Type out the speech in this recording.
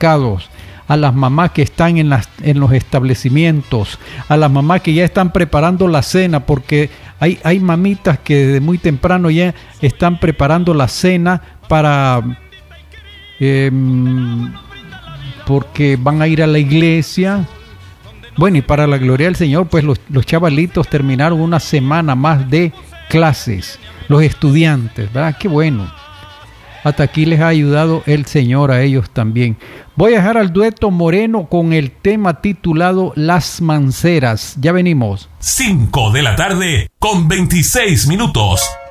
supermercados, a las mamás que están en los establecimientos, a las mamás que ya están preparando la cena, porque hay mamitas que desde muy temprano ya están preparando la cena para porque van a ir a la iglesia. Bueno, y para la gloria del Señor, pues los chavalitos terminaron una semana más de clases, los estudiantes, ¿verdad? Qué bueno. Hasta aquí les ha ayudado el Señor a ellos también. Voy a dejar al dueto Moreno con el tema titulado Las Manceras. Ya venimos. 5 de la tarde con 26 minutos.